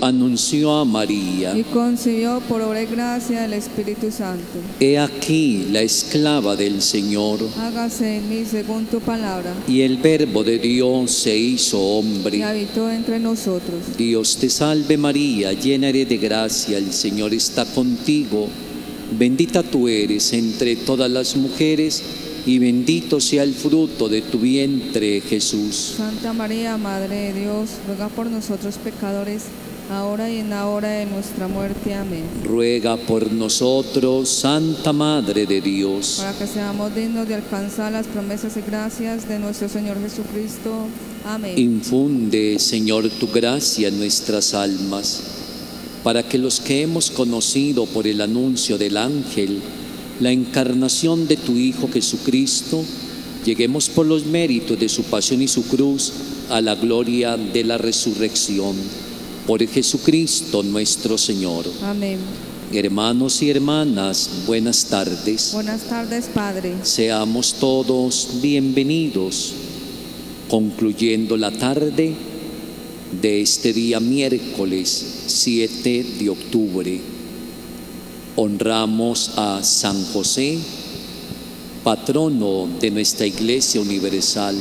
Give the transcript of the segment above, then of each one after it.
anunció a María. y concibió por obra y gracia del Espíritu Santo. He aquí la esclava del Señor. Hágase en mí según tu palabra. Y el Verbo de Dios se hizo Y hombre. habitó entre nosotros. Dios te salve María, llena eres de gracia, el Señor está contigo. Bendita tú eres entre todas las mujeres, y bendito sea el fruto de tu vientre, Jesús. Santa María, Madre de Dios, ruega por nosotros pecadores, ahora y en la hora de nuestra muerte. Amén. Ruega por nosotros, Santa Madre de Dios, Para que seamos dignos de alcanzar las promesas y gracias de nuestro Señor Jesucristo. Amén. infunde, Señor, tu gracia en nuestras almas, para que los que hemos conocido por el anuncio del ángel la encarnación de tu Hijo Jesucristo, lleguemos por los méritos de su pasión y su cruz a la gloria de la resurrección. Por Jesucristo nuestro Señor. Amén. Hermanos y hermanas, buenas tardes. Buenas tardes, Padre. Seamos todos bienvenidos, concluyendo la tarde de este día miércoles 7 de octubre. Honramos a San José, patrono de nuestra Iglesia Universal,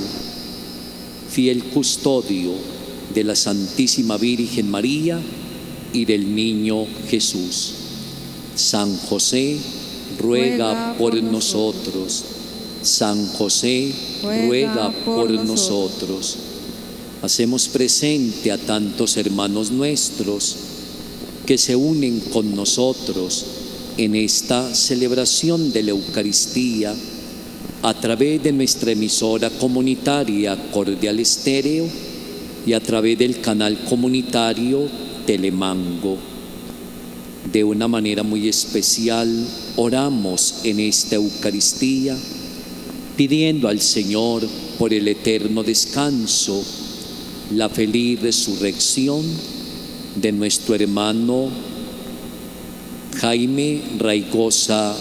fiel custodio de la Santísima Virgen María y del Niño Jesús. San José, ruega por nosotros. San José, ruega por nosotros. Hacemos presente a tantos hermanos nuestros que se unen con nosotros en esta celebración de la Eucaristía a través de nuestra emisora comunitaria Cordial Estéreo y a través del canal comunitario Telemango. De una manera muy especial oramos en esta Eucaristía pidiendo al Señor por el eterno descanso, la feliz resurrección de nuestro hermano Jaime Raigosa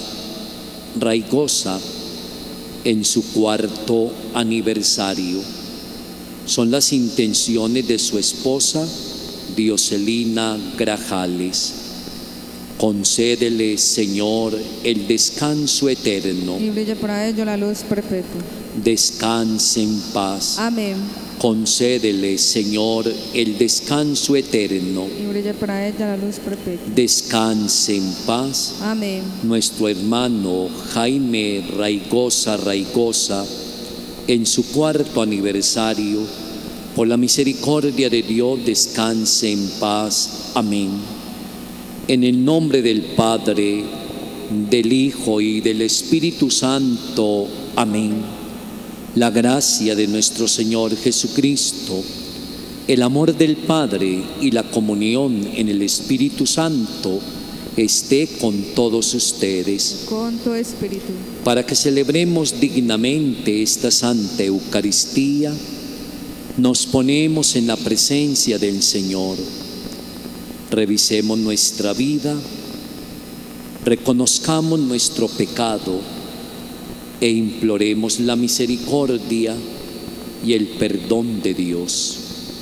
en su 4º aniversario. Son las intenciones de su esposa Dioselina Grajales. Concédele, Señor, el descanso eterno. Y brille para ello la luz perpetua. Descanse en paz. Amén. Concédele, Señor, el descanso eterno. Y brille para ella la luz perpetua. Descanse en paz. Amén. Nuestro hermano Jaime Raigosa, en su 4º aniversario, por la misericordia de Dios, descanse en paz. Amén. En el nombre del Padre, del Hijo y del Espíritu Santo. Amén. La gracia de nuestro Señor Jesucristo, el amor del Padre y la comunión en el Espíritu Santo esté con todos ustedes. Con tu espíritu. Para que celebremos dignamente esta Santa Eucaristía, nos ponemos en la presencia del Señor. Revisemos nuestra vida, reconozcamos nuestro pecado e imploremos la misericordia y el perdón de Dios.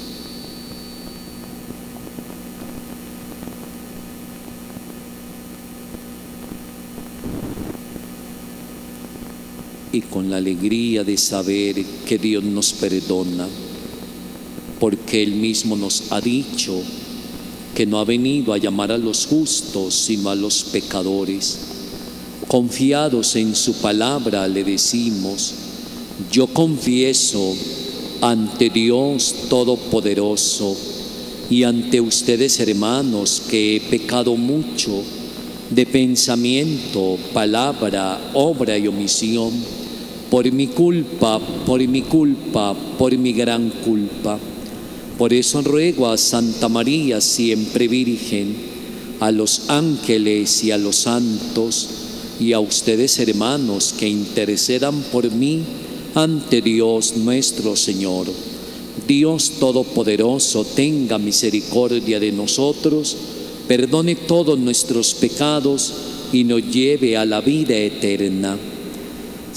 Y con la alegría de saber que Dios nos perdona, porque Él mismo nos ha dicho que no ha venido a llamar a los justos, sino a los pecadores. Confiados en su palabra le decimos: yo confieso ante Dios Todopoderoso y ante ustedes, hermanos, que he pecado mucho de pensamiento, palabra, obra y omisión, por mi culpa, por mi gran culpa. Por eso ruego a Santa María, siempre Virgen, a los ángeles y a los santos, y a ustedes, hermanos, que intercedan por mí ante Dios nuestro Señor. Dios Todopoderoso tenga misericordia de nosotros, perdone todos nuestros pecados y nos lleve a la vida eterna.